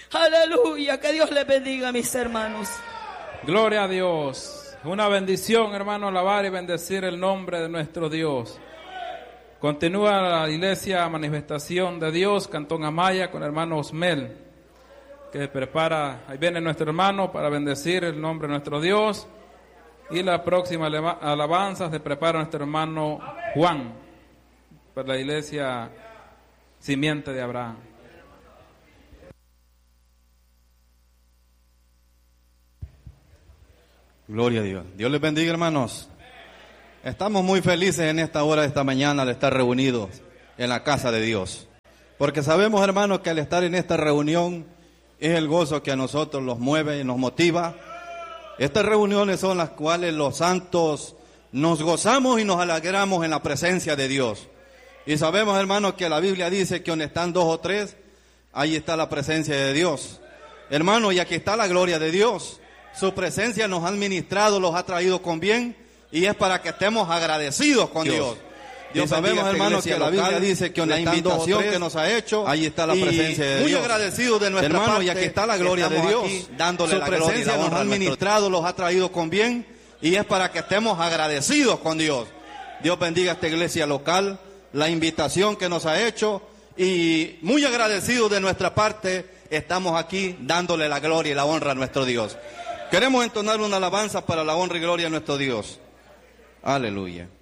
Aleluya, que Dios les bendiga, mis hermanos. Gloria a Dios. Una bendición, hermano, alabar y bendecir el nombre de nuestro Dios. Continúa la iglesia Manifestación de Dios, Cantón Amaya, con el hermano Osmel, que prepara, ahí viene nuestro hermano para bendecir el nombre de nuestro Dios. Y la próxima alabanza se prepara nuestro hermano Juan, para la iglesia Simiente de Abraham. Gloria a Dios. Dios les bendiga, hermanos. Estamos muy felices en esta hora de esta mañana de estar reunidos en la casa de Dios. Porque sabemos, hermanos, que al estar en esta reunión es el gozo que a nosotros nos mueve y nos motiva. Estas reuniones son las cuales los santos nos gozamos y nos alegramos en la presencia de Dios. Y sabemos, hermanos, que la Biblia dice que donde están 2 o 3, ahí está la presencia de Dios. Hermanos, y aquí está la gloria de Dios. Su presencia nos ha administrado, los ha traído con bien, y es para que estemos agradecidos con Dios. Y sabemos, hermanos, que la Biblia dice que la invitación que nos ha hecho, ahí está la presencia de Dios. Muy agradecidos de nuestra parte, y aquí está la gloria de Dios. Dándole la gloria. Su presencia nos ha administrado, los ha traído con bien, y es para que estemos agradecidos con Dios. Dios bendiga a esta iglesia local, la invitación que nos ha hecho, y muy agradecidos de nuestra parte, estamos aquí dándole la gloria y la honra a nuestro Dios. Queremos entonar una alabanza para la honra y gloria a nuestro Dios. Aleluya.